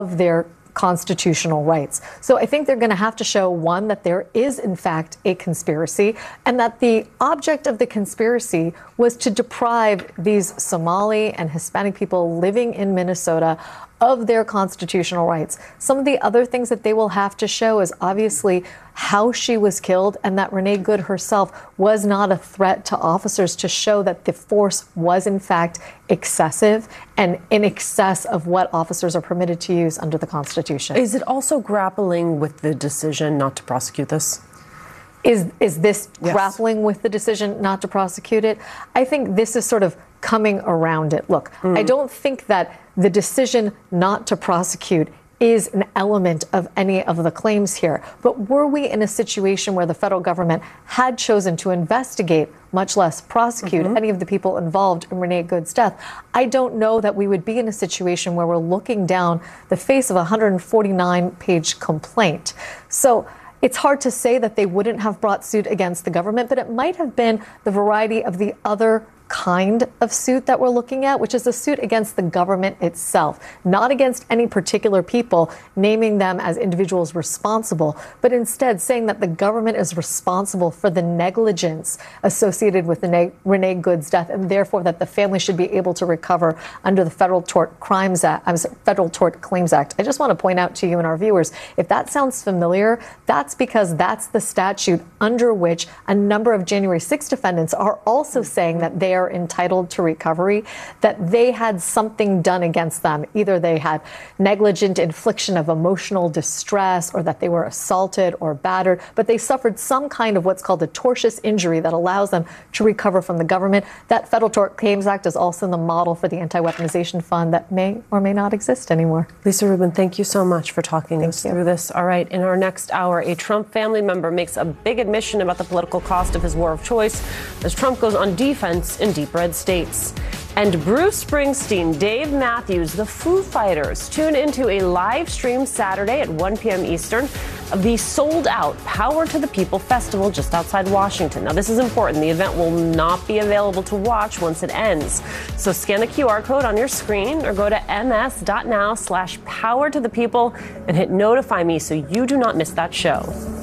of their constitutional rights. So I think they're going to have to show, one, that there is in fact a conspiracy, and that the object of the conspiracy was to deprive these Somali and Hispanic people living in Minnesota of their constitutional rights. Some of the other things that they will have to show is obviously how she was killed, and that Renee Good herself was not a threat to officers, to show that the force was in fact excessive and in excess of what officers are permitted to use under the Constitution. Is it also grappling with the decision not to prosecute this? Is this grappling with the decision not to prosecute it? I think this is sort of coming around it. Look, I don't think that the decision not to prosecute is an element of any of the claims here. But were we in a situation where the federal government had chosen to investigate, much less prosecute, any of the people involved in Renee Good's death, I don't know that we would be in a situation where we're looking down the face of a 149-page complaint. So it's hard to say that they wouldn't have brought suit against the government, but it might have been the variety of the other kind of suit that we're looking at, which is a suit against the government itself, not against any particular people, naming them as individuals responsible, but instead saying that the government is responsible for the negligence associated with Renee Good's death, and therefore that the family should be able to recover under the Federal Tort Claims Act. I just want to point out to you and our viewers, if that sounds familiar, that's because that's the statute under which a number of January 6 defendants are also saying that they are entitled to recovery, that they had something done against them. Either they had negligent infliction of emotional distress, or that they were assaulted or battered, but they suffered some kind of what's called a tortious injury that allows them to recover from the government. That Federal Tort Claims Act is also the model for the Anti-Weaponization Fund that may or may not exist anymore. Lisa Rubin, thank you so much for talking us through this. All right, in our next hour, a Trump family member makes a big admission about the political cost of his war of choice as Trump goes on defense in deep red states. And Bruce Springsteen, Dave Matthews, the Foo Fighters tune into a live stream Saturday at 1 p.m. Eastern of the sold-out Power to the People Festival just outside Washington. Now, this is important. The event will not be available to watch once it ends. So scan the QR code on your screen or go to ms.now/powertothepeople and hit notify me so you do not miss that show.